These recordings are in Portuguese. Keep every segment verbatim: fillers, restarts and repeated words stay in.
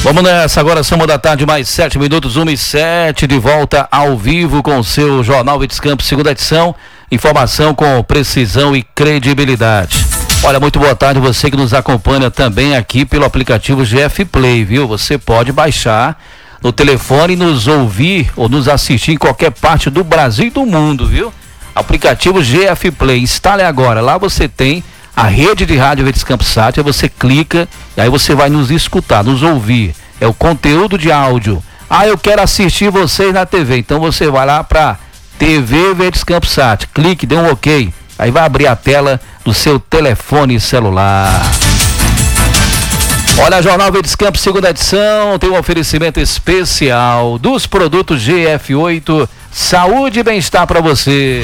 Vamos nessa, agora são uma da tarde, mais sete minutos, uma e sete, de volta ao vivo com o seu Jornal Verdes Campos, segunda edição, informação com precisão e credibilidade. Olha, muito boa tarde, você que nos acompanha também aqui pelo aplicativo G F Play, viu? Você pode baixar no telefone e nos ouvir ou nos assistir em qualquer parte do Brasil e do mundo, viu? Aplicativo G F Play, instale agora, lá você tem a rede de rádio Verdes Campos Sat, aí você clica e aí você vai nos escutar, nos ouvir. É o conteúdo de áudio. Ah, eu quero assistir vocês na T V. Então você vai lá para T V Verdes Campos Sat, clique, dê um ok. Aí vai abrir a tela do seu telefone celular. Olha, Jornal Verdes Campos, segunda edição, tem um oferecimento especial dos produtos G F oito, saúde e bem-estar para você.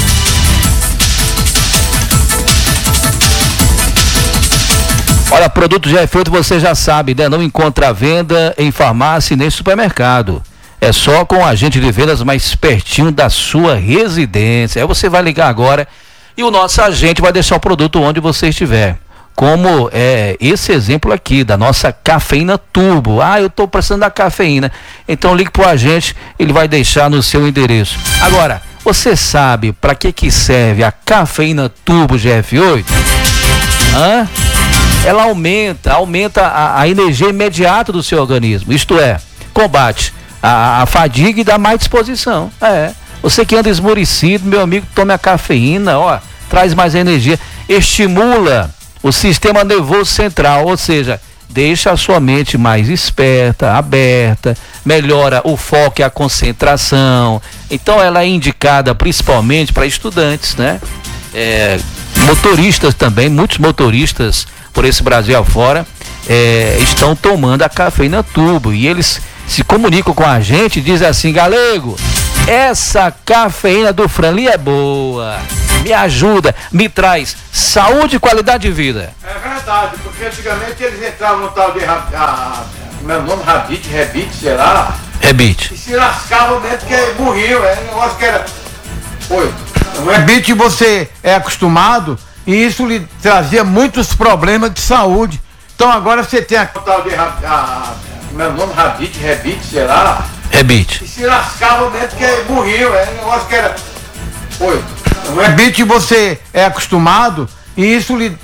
Olha, produto G F oito você já sabe, né? Não encontra venda em farmácia e nem supermercado. É só com o agente de vendas mais pertinho da sua residência. Aí você vai ligar agora e o nosso agente vai deixar o produto onde você estiver. Como é esse exemplo aqui da nossa cafeína turbo. Ah, eu estou precisando da cafeína. Então ligue para o agente, ele vai deixar no seu endereço. Agora, você sabe para que que serve a cafeína turbo G F oito? Hã? Ela aumenta, aumenta a, a energia imediata do seu organismo, isto é, combate a, a fadiga e dá mais disposição. É, você que anda esmorecido, meu amigo, tome a cafeína, ó, traz mais energia, estimula o sistema nervoso central, ou seja, deixa a sua mente mais esperta, aberta, melhora o foco e a concentração. Então ela é indicada principalmente para estudantes, né? É, motoristas também, muitos motoristas por esse Brasil afora, é, estão tomando a cafeína turbo e eles se comunicam com a gente e dizem assim: Galego, essa cafeína do Franli é boa, me ajuda, me traz saúde e qualidade de vida. É verdade, porque antigamente eles entravam no tal de meu nome, Rabite, Rebite, sei lá. Rebite. E se lascavam mesmo porque morriam, é um negócio que era. Oi. O Rebite você é acostumado e isso lhe trazia muitos problemas de saúde. Então agora você tem a tal de meu nome, Rabite, Rebite, sei lá. Rebite. E se lascavam mesmo porque morriam, é um negócio que era. Oi. O Rebite você é acostumado e isso lhe